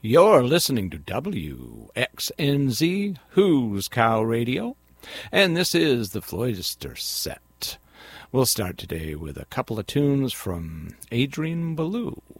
You're listening to WXNZ Who's Cow Radio, and this is the Floyster Set. We'll start today with a couple of tunes from Adrian Belew.